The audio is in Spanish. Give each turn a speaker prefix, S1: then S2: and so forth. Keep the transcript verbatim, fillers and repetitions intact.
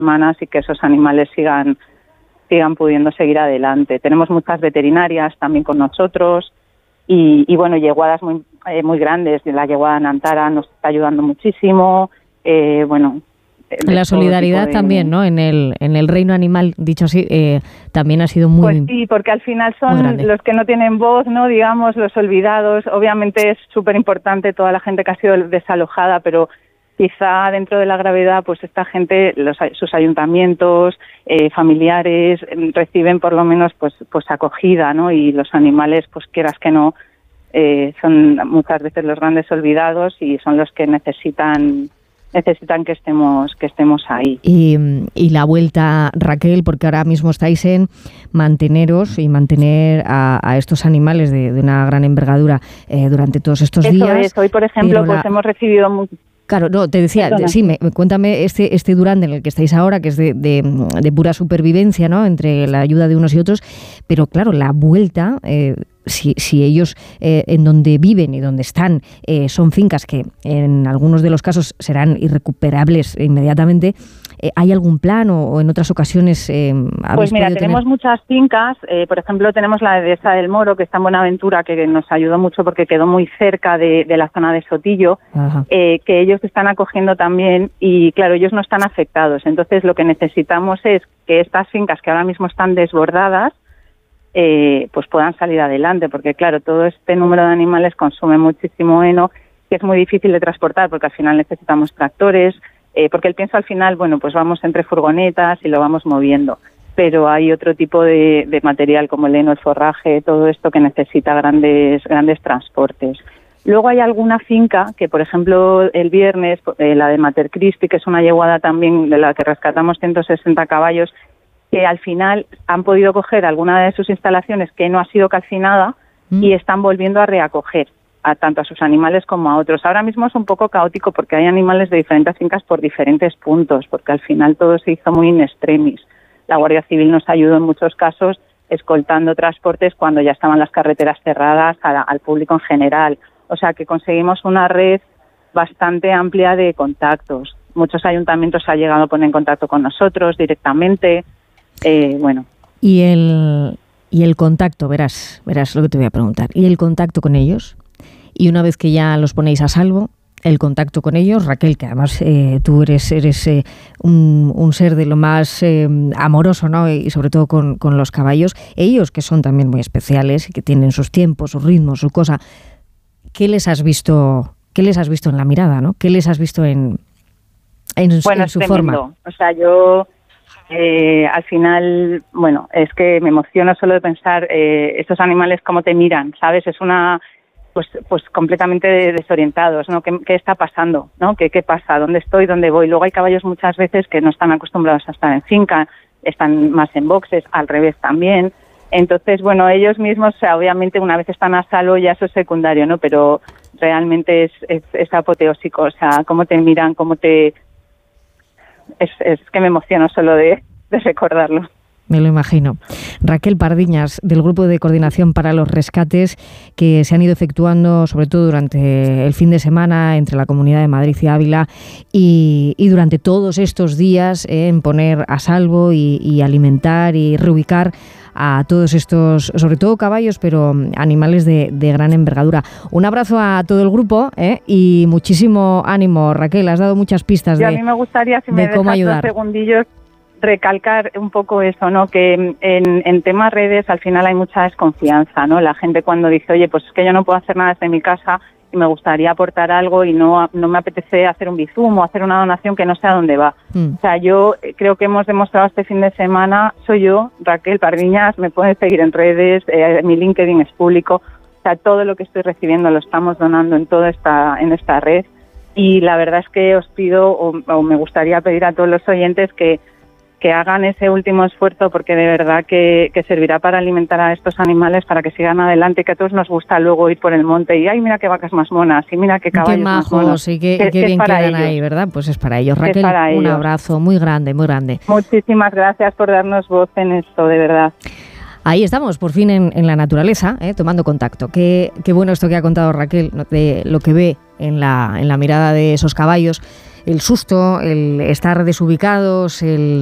S1: semanas y que esos animales sigan sigan pudiendo seguir adelante. Tenemos muchas veterinarias también con nosotros y, y bueno, yeguadas muy eh, muy grandes. La yeguada Nantara nos está ayudando muchísimo. Eh, bueno,
S2: la solidaridad de... también, ¿no? En el en el reino animal, dicho así, eh, también ha sido muy...
S1: Pues sí, porque al final son los que no tienen voz, ¿no? Digamos, los olvidados. Obviamente es súper importante toda la gente que ha sido desalojada, pero quizá dentro de la gravedad, pues esta gente, los, sus ayuntamientos, eh, familiares, reciben por lo menos pues pues acogida, ¿no? Y los animales, pues quieras que no, eh, son muchas veces los grandes olvidados y son los que necesitan necesitan que estemos que estemos ahí.
S2: Y, y la vuelta, Raquel, porque ahora mismo estáis en manteneros y mantener a, a estos animales de, de una gran envergadura eh, durante todos estos
S1: Eso
S2: días.
S1: Es. Hoy, por ejemplo, pues la... hemos recibido muy...
S2: Claro, no, te decía, Perdona. sí, me, cuéntame este este Durand en el que estáis ahora, que es de, de, de pura supervivencia, ¿no? Entre la ayuda de unos y otros, pero claro, la vuelta, eh, si, si ellos eh, en donde viven y donde están eh, son fincas que en algunos de los casos serán irrecuperables inmediatamente, eh, ¿hay algún plan o, o en otras ocasiones eh, habéis
S1: Pues mira, tenemos
S2: tener...
S1: muchas fincas, eh, por ejemplo tenemos la de esa del Moro, que está en Buenaventura, que nos ayudó mucho porque quedó muy cerca de, de la zona de Sotillo, eh, que ellos están acogiendo también y claro, ellos no están afectados. Entonces lo que necesitamos es que estas fincas que ahora mismo están desbordadas eh, pues puedan salir adelante, porque claro, todo este número de animales consume muchísimo heno, que es muy difícil de transportar porque al final necesitamos tractores, eh, porque el pienso al final, bueno, pues vamos entre furgonetas y lo vamos moviendo, pero hay otro tipo de, de material como el heno, el forraje, todo esto que necesita grandes grandes transportes. Luego hay alguna finca que, por ejemplo, el viernes, eh, la de Mater Christi, que es una yeguada también de la que rescatamos ciento sesenta caballos, que al final han podido coger alguna de sus instalaciones que no ha sido calcinada mm. y están volviendo a reacoger a tanto a sus animales como a otros. Ahora mismo es un poco caótico porque hay animales de diferentes fincas por diferentes puntos, porque al final todo se hizo muy in extremis. La Guardia Civil nos ayudó en muchos casos escoltando transportes cuando ya estaban las carreteras cerradas a, al público en general. O sea que conseguimos una red bastante amplia de contactos. Muchos ayuntamientos han llegado a poner en contacto con nosotros directamente. Eh, bueno.
S2: Y el y el contacto, verás, verás lo que te voy a preguntar. ¿Y el contacto con ellos? Y una vez que ya los ponéis a salvo, el contacto con ellos, Raquel, que además eh, tú eres eres eh, un, un ser de lo más eh, amoroso, ¿no? Y sobre todo con, con los caballos, ellos que son también muy especiales y que tienen sus tiempos, sus ritmos, su cosa. ¿Qué les has visto? ¿Qué les has visto en la mirada, no? ¿Qué les has visto en en,
S1: bueno,
S2: en su
S1: es
S2: forma?
S1: O sea, yo eh, al final, bueno, es que me emociono solo de pensar eh, estos animales cómo te miran, ¿sabes? Es una pues pues completamente desorientados, ¿no? ¿Qué, qué está pasando, no? ¿Qué qué pasa? ¿Dónde estoy? ¿Dónde voy? Luego hay caballos muchas veces que no están acostumbrados a estar en finca, están más en boxes, al revés también. Entonces, bueno, ellos mismos, o sea, obviamente una vez están a salvo ya eso es secundario, ¿no? Pero realmente es, es, es apoteósico, o sea, cómo te miran, cómo te... Es, es que me emociono solo de, de recordarlo.
S2: Me lo imagino. Raquel Pardiñas, del Grupo de Coordinación para los Rescates, que se han ido efectuando sobre todo durante el fin de semana entre la Comunidad de Madrid y Ávila y, y durante todos estos días eh, en poner a salvo y, y alimentar y reubicar a todos estos, sobre todo caballos, pero animales de, de gran envergadura. Un abrazo a todo el grupo ¿eh? y muchísimo ánimo, Raquel. Has dado muchas pistas
S1: y
S2: de,
S1: a mí me gustaría, si me
S2: de cómo
S1: dejas
S2: ayudar.
S1: Dos segundillos, recalcar un poco eso, ¿no? Que en, en temas redes al final hay mucha desconfianza, ¿no? La gente cuando dice, oye, pues es que yo no puedo hacer nada desde mi casa y me gustaría aportar algo y no no me apetece hacer un bizum o hacer una donación que no sé a dónde va. Mm. O sea, yo creo que hemos demostrado este fin de semana, soy yo, Raquel Pardiñas, me pueden seguir en redes, eh, mi LinkedIn es público, o sea, todo lo que estoy recibiendo lo estamos donando en toda esta en esta red y la verdad es que os pido o, o me gustaría pedir a todos los oyentes que que hagan ese último esfuerzo porque de verdad que, que servirá para alimentar a estos animales para que sigan adelante, que a todos nos gusta luego ir por el monte y ay, mira qué vacas más monas y mira qué caballos
S2: qué majos,
S1: más monos.
S2: Y qué,
S1: que,
S2: qué
S1: que
S2: bien quedan
S1: ellos.
S2: ahí, ¿verdad? Pues es para ellos. Raquel,
S1: para
S2: un
S1: ellos.
S2: abrazo muy grande, muy grande.
S1: Muchísimas gracias por darnos voz en esto, de verdad.
S2: Ahí estamos, por fin en, en la naturaleza, ¿eh? tomando contacto. Qué, qué bueno esto que ha contado Raquel, de lo que ve en la, en la mirada de esos caballos el susto, el estar desubicados, el